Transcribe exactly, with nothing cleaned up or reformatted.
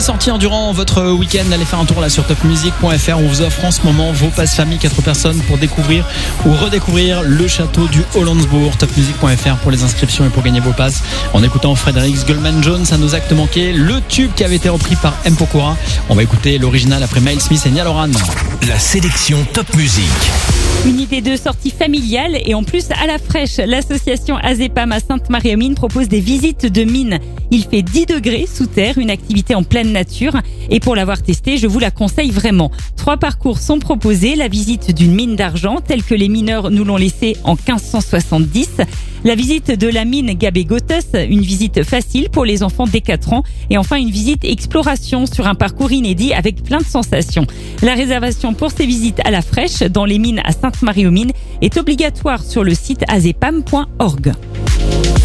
sortir durant votre week-end, allez faire un tour là sur top music point f r. On vous offre en ce moment vos passes famille, quatre personnes pour découvrir ou redécouvrir le château du Hollandsbourg. top music point f r pour les inscriptions et pour gagner vos passes. En écoutant Frédéric Goldman Jones, à nos actes manqués, le tube qui avait été repris par M. Pokora. On va écouter l'original après Miles Smith et Niall Horan. La sélection Top Music. Une idée de sortie familiale et en plus à la fraîche. L'association Azepam à Sainte-Marie-aux-Mines propose des visites de mines. Il fait dix degrés sous terre, une activité en pleine nature. Et pour l'avoir testé, je vous la conseille vraiment. Trois parcours sont proposés. La visite d'une mine d'argent, telle que les mineurs nous l'ont laissée en quinze cent soixante-dix. La visite de la mine Gabé-Gothos, une visite facile pour les enfants dès quatre ans. Et enfin, une visite exploration sur un parcours inédit avec plein de sensations. La réservation pour ces visites à la fraîche dans les mines à Sainte-Marie-aux-Mines est obligatoire sur le site azepam point org.